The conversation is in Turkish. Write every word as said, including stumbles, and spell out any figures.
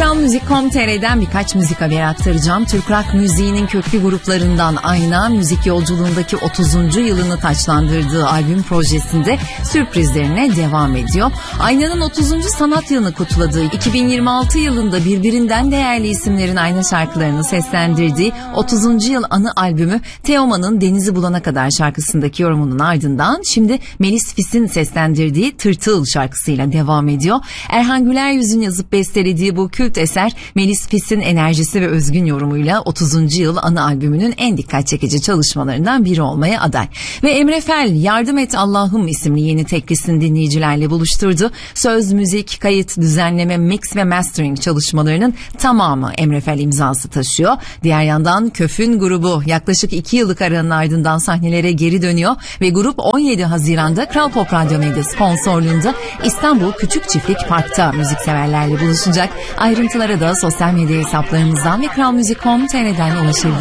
kral müzik nokta com nokta t r'den birkaç müzik haberi aktaracağım. Türk rock müziğinin köklü gruplarından Ayna, müzik yolculuğundaki otuzuncu yılını taçlandırdığı albüm projesinde sürprizlerine devam ediyor. Ayna'nın otuzuncu sanat yılını kutladığı iki bin yirmi altı yılında birbirinden değerli isimlerin Ayna şarkılarını seslendirdiği otuzuncu yıl anı albümü Teoman'ın Denizi Bulana Kadar şarkısındaki yorumunun ardından şimdi Melis Fis'in seslendirdiği Tırtıl şarkısıyla devam ediyor. Erhan Güler Yüz'ün yazıp bestelediği bu kült eser Melis Fis'in enerjisi ve özgün yorumuyla otuzuncu yıl anı albümünün en dikkat çekici çalışmalarından biri olmaya aday. Ve Emre Fel Yardım Et Allah'ım isimli yeni teklisini dinleyicilerle buluşturdu. Söz, müzik, kayıt, düzenleme, mix ve mastering çalışmalarının tamamı Emre Fel imzası taşıyor. Diğer yandan Köfün grubu yaklaşık iki yıllık aranın ardından sahnelere geri dönüyor ve grup on yedi Haziran'da Kral Pop Radyo Medya sponsorluğunda İstanbul Küçük Çiftlik Park'ta müzikseverlerle buluşacak. Ayrıntılara da sosyal medya hesaplarımızdan ve kral müzik nokta com nokta t r'den ulaşabilirsiniz.